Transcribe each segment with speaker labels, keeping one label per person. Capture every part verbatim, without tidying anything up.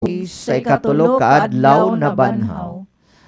Speaker 1: sa ikatulo ka adlaw na banhaw.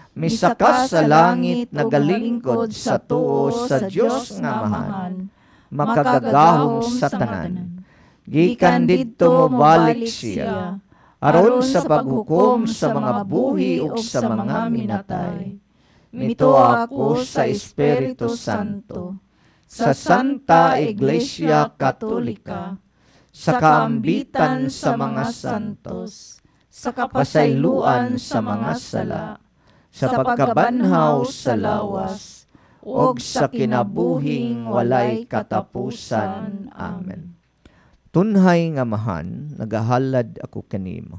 Speaker 1: Misaka sa langit nagalingkod sa tuo sa Dios nga Amahan, makagagahom sa tanan. Gikan didto mobalik siya, aron sa paghukom sa mga buhi ug sa mga minatay. Mito ako sa Espiritu Santo, sa Santa Iglesia Katolika, sa kaambitan sa mga santos, sa kapasayloan sa mga sala, sa pagkabanhaw sa lawas, ug sa kinabuhing walay katapusan. Amen. Tunhay nga Amahan, nagahalad ako kanimo.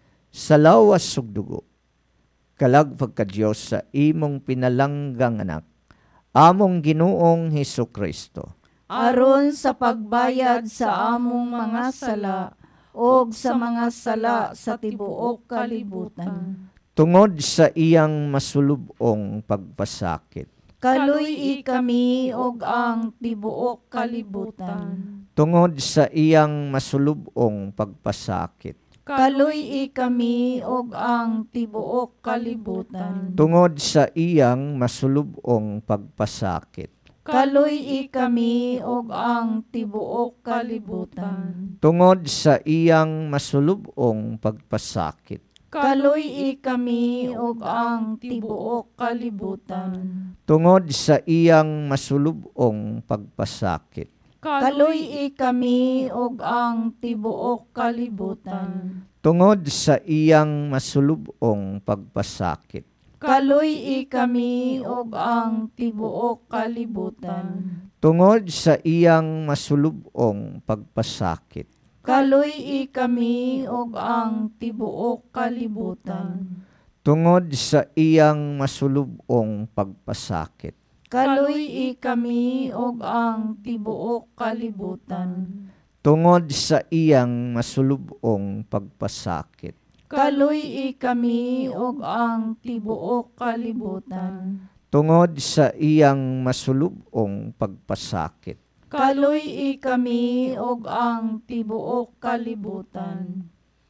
Speaker 1: Sa lawas ug dugo, kalag pagka-Dios sa imong pinalanggang anak, among Ginoong Hesukristo,
Speaker 2: aron sa pagbayad sa among mga sala ug sa mga sala sa tibuok kalibutan.
Speaker 1: Tungod sa iyang masulubong pagpasakit,
Speaker 2: kaluy-i kami og ang tibuok kalibutan.
Speaker 1: Tungod sa iyang masulubong pagpasakit,
Speaker 2: kaluy-i kami og ang tibuok kalibutan.
Speaker 1: Tungod sa iyang masulubong pagpasakit,
Speaker 2: kaluy-i kami og ang tibuok kalibutan.
Speaker 1: Tungod sa iyang masulubong pagpasakit,
Speaker 2: kaluy-i kami og ang tibuok kalibutan.
Speaker 1: Tungod sa iyang masulubong pagpasakit,
Speaker 2: kaluy-i kami og ang tibuok kalibutan.
Speaker 1: Tungod sa iyang masulubong pagpasakit,
Speaker 2: kaluy-i kami og ang tibuok kalibutan.
Speaker 1: Tungod sa iyang masulubong pagpasakit,
Speaker 2: kaluy-i kami og ang tibuok kalibutan.
Speaker 1: Tungod sa iyang masulubong pagpasakit,
Speaker 2: kaluy-i kami og ang tibuok kalibutan.
Speaker 1: Tungod sa iyang masulubong pagpasakit,
Speaker 2: kaluy-i kami og ang tibuok kalibutan.
Speaker 1: Tungod sa iyang masulubong pagpasakit,
Speaker 2: kaluy-i kami og ang tibuok kalibutan.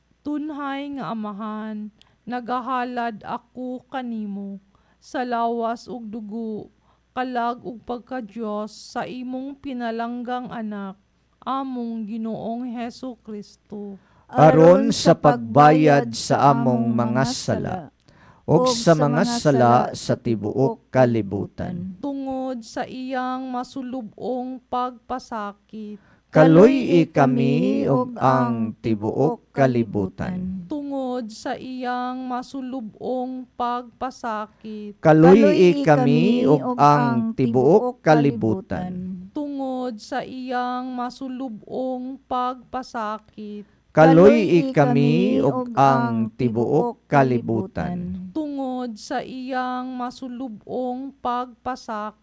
Speaker 3: Tunhay nga Amahan, nagahalad ako kanimo sa lawas ug dugo, kalag ug pagka-Dios sa imong pinalanggang anak, among Ginoong Hesukristo,
Speaker 1: aron sa pagbayad sa among mga sala ug sa mga sala sa tibuok kalibutan.
Speaker 3: Tungod sa iyang masulubong pagpasakit,
Speaker 1: kaluy-i kami og ang tibuok kalibutan.
Speaker 3: Tungod sa iyang masulubong pagpasakit,
Speaker 1: kaluy-i kami og ang tibuok kalibutan.
Speaker 3: Tungod sa iyang masulubong pagpasakit,
Speaker 1: kaluy-i kami og ang tibuok kalibutan.
Speaker 3: Tungod sa iyang masulubong pagpasakit,